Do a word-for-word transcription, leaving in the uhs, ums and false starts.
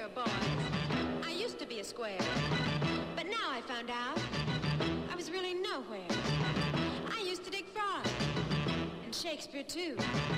boys. I used to be a square, but now I found out I was really nowhere. I used to dig frogs, and Shakespeare too.